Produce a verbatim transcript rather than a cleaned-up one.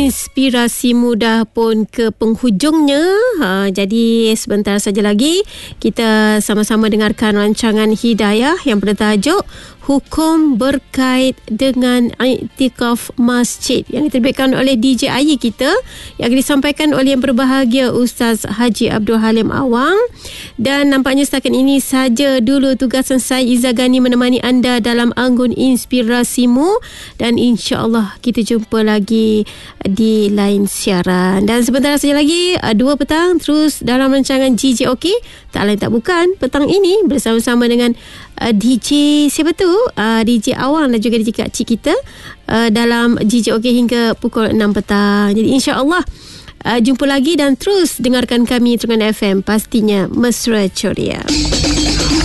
Inspirasi Muda pun ke penghujungnya. Ha, jadi sebentar saja lagi kita sama-sama dengarkan rancangan Hidayah yang bertajuk Hukum Berkait dengan Iktikaf Masjid yang diterbitkan oleh D J Ayi kita, yang disampaikan oleh yang berbahagia Ustaz Haji Abdul Halim Awang. Dan nampaknya setakat ini saja dulu tugasan saya, Izzah Gani, menemani anda dalam Anggun Inspirasimu, dan insya-Allah kita jumpa lagi di lain siaran. Dan sebentar saja lagi dua petang terus dalam rancangan G J OK, tak lain tak bukan petang ini bersama-sama dengan uh, D J siapa tu uh, D J Awang dan juga D J Kak Cik kita uh, dalam G J OK hingga pukul enam petang. Jadi insya-Allah uh, jumpa lagi dan terus dengarkan kami Terengganu F M, pastinya mesra ceria.